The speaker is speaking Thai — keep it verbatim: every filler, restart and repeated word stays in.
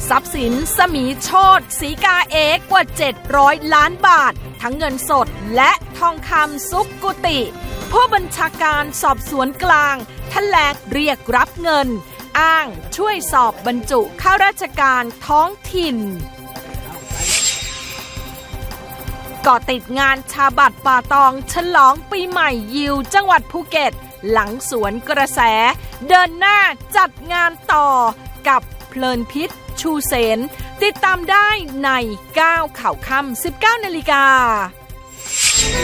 ทรัพย์สินสมีโชติศรีกาเอกกว่าเจ็ดร้อยล้านบาททั้งเงินสดและทองคำซุกกุฏิผู้บัญชาการสอบสวนกลางแถลงเรียกรับเงินอ้างช่วยสอบบรรจุข้าราชการท้องถิ่นก่อติดงานชาบัตรป่าตองฉลองปีใหม่ยิวจังหวัดภูเก็ตหลังสวนกระแสเดินหน้าจัดงานต่อกับเพลินพิษชูเสนติดตามได้ในเก้าข่าวค่ำ สิบเก้านาฬิกา